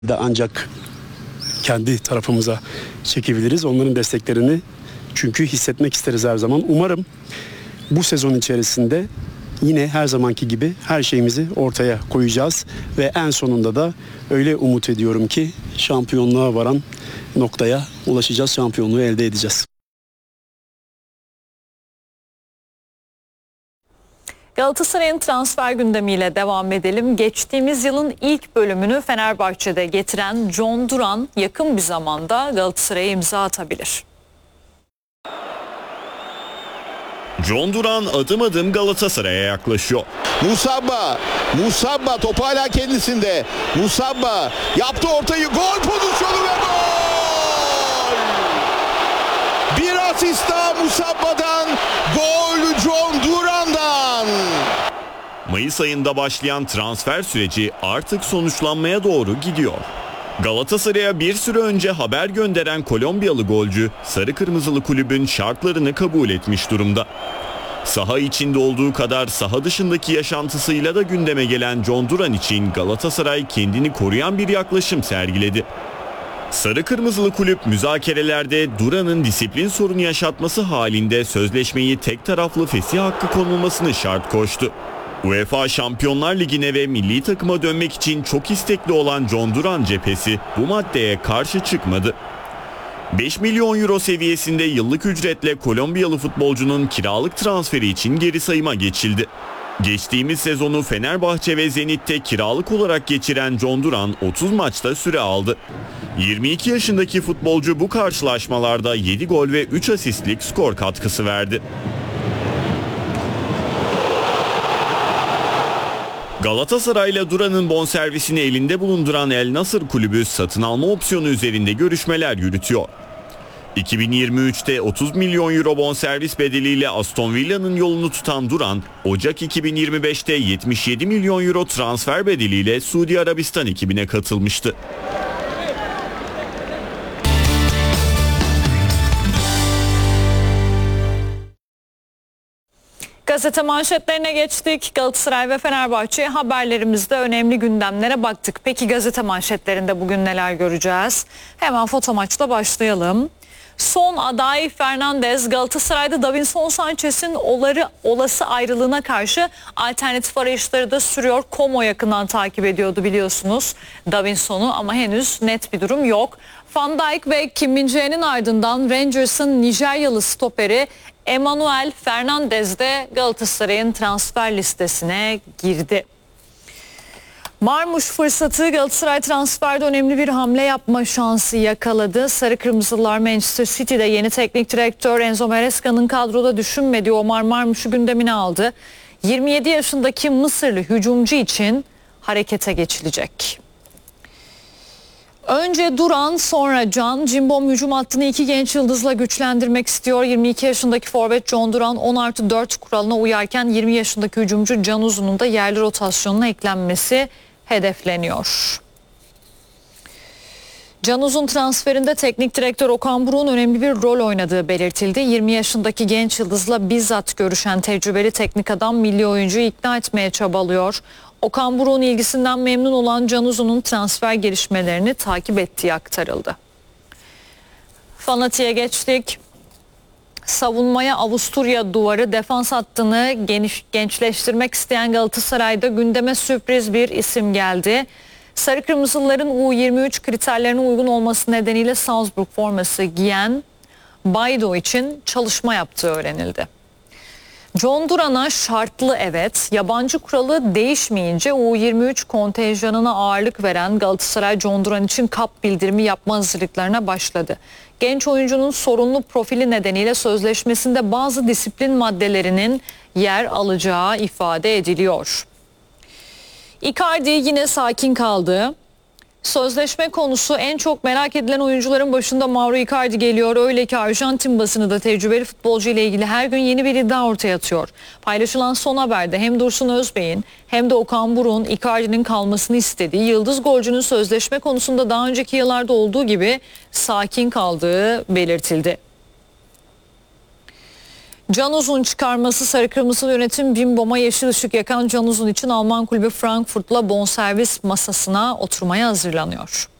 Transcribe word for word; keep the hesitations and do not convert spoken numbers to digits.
de ancak kendi tarafımıza çekebiliriz. Onların desteklerini çünkü hissetmek isteriz her zaman. Umarım bu sezon içerisinde yine her zamanki gibi her şeyimizi ortaya koyacağız ve en sonunda da öyle umut ediyorum ki şampiyonluğa varan noktaya ulaşacağız, şampiyonluğu elde edeceğiz. Galatasaray'ın transfer gündemiyle devam edelim. Geçtiğimiz yılın ilk bölümünü Fenerbahçe'de getiren John Duran yakın bir zamanda Galatasaray'a imza atabilir. John Duran adım adım Galatasaray'a yaklaşıyor. Musabba, Musabba top hala kendisinde. Musabba yaptı ortayı, gol pozisyonu ve gol! Bir asist daha Musabba'dan, gol John Duran'dan. Mayıs ayında başlayan transfer süreci artık sonuçlanmaya doğru gidiyor. Galatasaray'a bir süre önce haber gönderen Kolombiyalı golcü Sarı Kırmızılı kulübün şartlarını kabul etmiş durumda. Saha içinde olduğu kadar saha dışındaki yaşantısıyla da gündeme gelen John Duran için Galatasaray kendini koruyan bir yaklaşım sergiledi. Sarı Kırmızılı kulüp müzakerelerde Duran'ın disiplin sorunu yaşatması halinde sözleşmeyi tek taraflı fesih hakkı konulmasını şart koştu. UEFA Şampiyonlar Ligi'ne ve milli takıma dönmek için çok istekli olan John Duran cephesi bu maddeye karşı çıkmadı. beş milyon euro seviyesinde yıllık ücretle Kolombiyalı futbolcunun kiralık transferi için geri sayıma geçildi. Geçtiğimiz sezonu Fenerbahçe ve Zenit'te kiralık olarak geçiren John Duran otuz maçta süre aldı. yirmi iki yaşındaki futbolcu bu karşılaşmalarda yedi gol ve üç asistlik skor katkısı verdi. Galatasaray'la Duran'ın bonservisini elinde bulunduran El Nasır kulübü satın alma opsiyonu üzerinde görüşmeler yürütüyor. iki bin yirmi üçte otuz milyon euro bonservis bedeliyle Aston Villa'nın yolunu tutan Duran, Ocak iki bin yirmi beşte yetmiş yedi milyon euro transfer bedeliyle Suudi Arabistan ekibine katılmıştı. Gazete manşetlerine geçtik. Galatasaray ve Fenerbahçe haberlerimizde önemli gündemlere baktık. Peki gazete manşetlerinde bugün neler göreceğiz? Hemen foto maçla başlayalım. Son aday Fernandes, Galatasaray'da Davinson Sanchez'in oları, olası ayrılığına karşı alternatif arayışları da sürüyor. Como yakından takip ediyordu biliyorsunuz Davinson'u ama henüz net bir durum yok. Van Dijk ve Kim Min-jae'nin ardından Rangers'ın Nijeryalı stoperi Emmanuel Fernandez de Galatasaray'ın transfer listesine girdi. Marmuş fırsatı, Galatasaray transferde önemli bir hamle yapma şansı yakaladı. Sarı Kırmızılar Manchester City'de yeni teknik direktör Enzo Maresca'nın kadroda düşünmediği Omar Marmuş'u gündemine aldı. yirmi yedi yaşındaki Mısırlı hücumcu için harekete geçilecek. Önce Duran, sonra Can, Cimbom hücum hattını iki genç yıldızla güçlendirmek istiyor. yirmi iki yaşındaki forvet John Duran on artı dört kuralına uyarken yirmi yaşındaki hücumcu Can Uzun'un da yerli rotasyonuna eklenmesi hedefleniyor. Can Uzun transferinde teknik direktör Okan Buruk'un önemli bir rol oynadığı belirtildi. yirmi yaşındaki genç yıldızla bizzat görüşen tecrübeli teknik adam milli oyuncuyu ikna etmeye çabalıyor. Okan Buruk'un ilgisinden memnun olan Can Uzun'un transfer gelişmelerini takip ettiği aktarıldı. Fanatik'e geçtik. Savunmaya Avusturya duvarı, defans hattını geniş, gençleştirmek isteyen Galatasaray'da gündeme sürpriz bir isim geldi. Sarı Kırmızılıların U yirmi üç kriterlerine uygun olması nedeniyle Salzburg forması giyen Baydo için çalışma yaptığı öğrenildi. John Duran'a şartlı evet, yabancı kuralı değişmeyince U yirmi üç kontenjanına ağırlık veren Galatasaray John Duran için kap bildirimi yapma hazırlıklarına başladı. Genç oyuncunun sorunlu profili nedeniyle sözleşmesinde bazı disiplin maddelerinin yer alacağı ifade ediliyor. Icardi yine sakin kaldı. Sözleşme konusu en çok merak edilen oyuncuların başında Mauro Icardi geliyor. Öyle ki Arjantin basını da tecrübeli futbolcu ile ilgili her gün yeni bir iddia ortaya atıyor. Paylaşılan son haberde hem Dursun Özbey'in hem de Okan Buruk'un Icardi'nin kalmasını istediği, yıldız golcünün sözleşme konusunda daha önceki yıllarda olduğu gibi sakin kaldığı belirtildi. Can Uzun çıkarması Sarı Kırmızılı yönetim Bimbom'a yeşil ışık yakan Can Uzun için Alman kulübü Frankfurt'la bonservis masasına oturmaya hazırlanıyor.